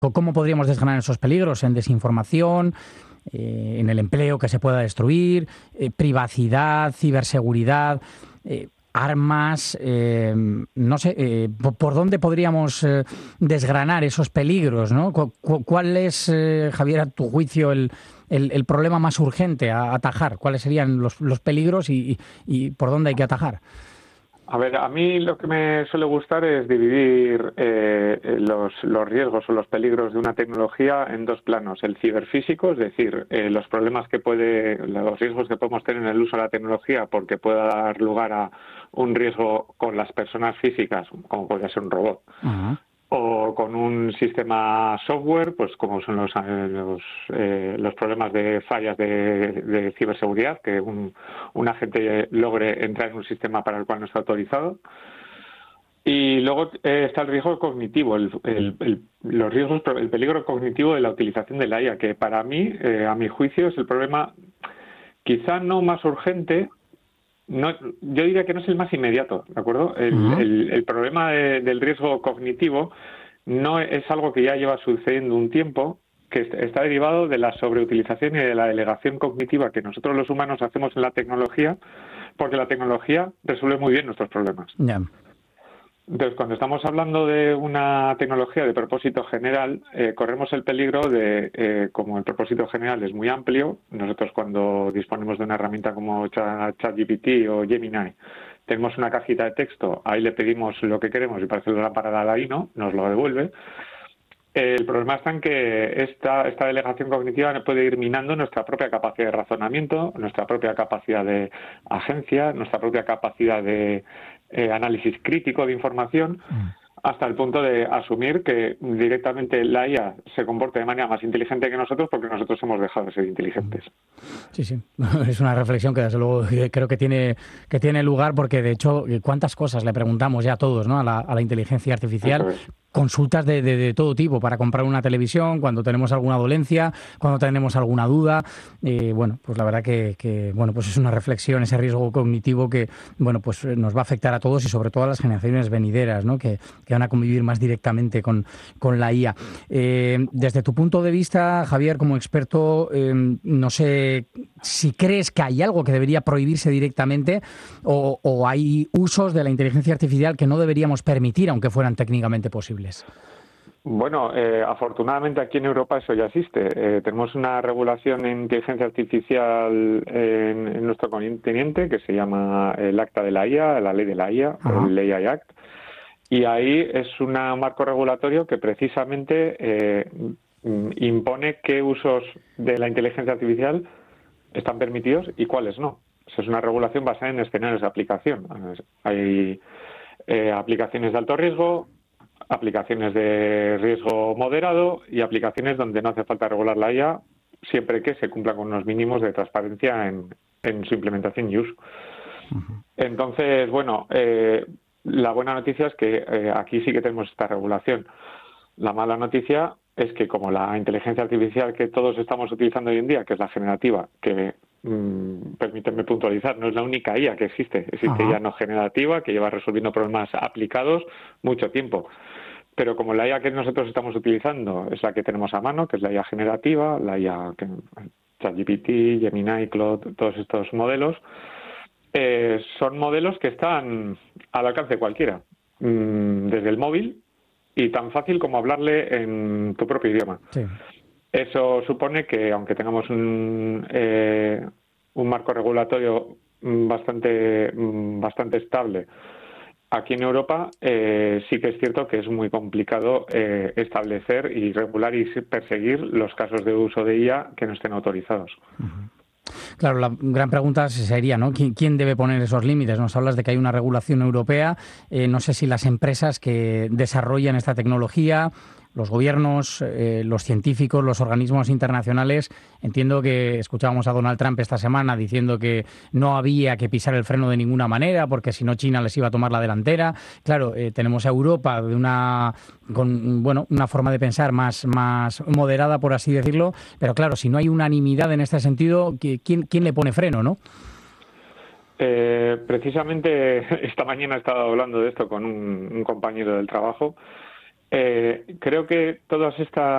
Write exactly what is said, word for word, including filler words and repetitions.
¿Cómo podríamos desgranar esos peligros en desinformación, eh, en el empleo que se pueda destruir, eh, privacidad, ciberseguridad, eh, armas? Eh, no sé, eh, ¿por, por dónde podríamos eh, desgranar esos peligros, ¿no? ¿Cu cu ¿Cuál es, eh, Javier, a tu juicio, el, el, el problema más urgente a atajar? ¿Cuáles serían los, los peligros y, y, y por dónde hay que atajar? A ver, a mí lo que me suele gustar es dividir eh, los, los riesgos o los peligros de una tecnología en dos planos. El ciberfísico, es decir, eh, los problemas que puede, los riesgos que podemos tener en el uso de la tecnología porque pueda dar lugar a un riesgo con las personas físicas, como podría ser un robot. Uh-huh. O con un sistema software, pues como son los los, eh, los problemas de fallas de, de ciberseguridad, que un, un agente logre entrar en un sistema para el cual no está autorizado. Y luego eh, está el riesgo cognitivo, el, el, el, los riesgos, el peligro cognitivo de la utilización de la I A, que para mí, eh, a mi juicio, es el problema quizá no más urgente. No, yo diría que no es el más inmediato, ¿de acuerdo? El, uh-huh. el, el problema de, del riesgo cognitivo no es algo que ya lleva sucediendo un tiempo, que está derivado de la sobreutilización y de la delegación cognitiva que nosotros los humanos hacemos en la tecnología, porque la tecnología resuelve muy bien nuestros problemas. Yeah. Entonces, cuando estamos hablando de una tecnología de propósito general, eh, corremos el peligro de, eh, como el propósito general es muy amplio, nosotros cuando disponemos de una herramienta como ChatGPT o Gemini, tenemos una cajita de texto, ahí le pedimos lo que queremos y parece la lámpara de Aladino, nos lo devuelve. El problema está en que esta, esta delegación cognitiva puede ir minando nuestra propia capacidad de razonamiento, nuestra propia capacidad de agencia, nuestra propia capacidad de eh, análisis crítico de información, hasta el punto de asumir que directamente la I A se comporte de manera más inteligente que nosotros porque nosotros hemos dejado de ser inteligentes. Sí, sí, es una reflexión que desde luego creo que tiene, que tiene lugar, porque de hecho cuántas cosas le preguntamos ya a todos, ¿no? a, la, a la inteligencia artificial. Consultas de, de, de todo tipo para comprar una televisión, cuando tenemos alguna dolencia, cuando tenemos alguna duda. Eh, bueno, pues la verdad que, que bueno, pues es una reflexión, ese riesgo cognitivo que bueno, pues nos va a afectar a todos y sobre todo a las generaciones venideras, ¿no? que, que van a convivir más directamente con, con la I A. Eh, desde tu punto de vista, Javier, como experto, eh, no sé si crees que hay algo que debería prohibirse directamente o, o hay usos de la inteligencia artificial que no deberíamos permitir, aunque fueran técnicamente posibles. Bueno, eh, afortunadamente aquí en Europa eso ya existe. Eh, tenemos una regulación en inteligencia artificial en, en nuestro continente que se llama el Acta de la I A, la Ley de la I A, uh-huh. el A I Act. Y ahí es un marco regulatorio que precisamente eh, impone qué usos de la inteligencia artificial están permitidos y cuáles no. O sea, es una regulación basada en escenarios de aplicación. Hay eh, aplicaciones de alto riesgo, aplicaciones de riesgo moderado y aplicaciones donde no hace falta regular la I A siempre que se cumpla con unos mínimos de transparencia en, en su implementación y uso. Uh-huh. Entonces, bueno, eh, la buena noticia es que eh, aquí sí que tenemos esta regulación. La mala noticia es que como la inteligencia artificial que todos estamos utilizando hoy en día, que es la generativa, que mmm, permítanme puntualizar, no es la única I A que existe. Existe uh-huh. I A no generativa que lleva resolviendo problemas aplicados mucho tiempo. Pero como la I A que nosotros estamos utilizando es la que tenemos a mano, que es la I A generativa, la I A que ChatGPT, Gemini, Claude, todos estos modelos, eh, son modelos que están al alcance de cualquiera, mmm, desde el móvil y tan fácil como hablarle en tu propio idioma. Sí. Eso supone que aunque tengamos un, eh, un marco regulatorio bastante, bastante estable, aquí en Europa eh, sí que es cierto que es muy complicado eh, establecer y regular y perseguir los casos de uso de I A que no estén autorizados. Uh-huh. Claro, la gran pregunta sería, ¿no? ¿Quién, quién debe poner esos límites? Nos hablas de que hay una regulación europea. Eh, no sé si las empresas que desarrollan esta tecnología, los gobiernos, eh, los científicos, los organismos internacionales. Entiendo que escuchábamos a Donald Trump esta semana diciendo que no había que pisar el freno de ninguna manera porque si no China les iba a tomar la delantera. Claro, eh, tenemos a Europa de una con bueno una forma de pensar más, más moderada, por así decirlo, pero claro, si no hay unanimidad en este sentido, ¿quién, quién le pone freno, no? Eh, precisamente esta mañana he estado hablando de esto con un, un compañero del trabajo. Eh, creo que todas estas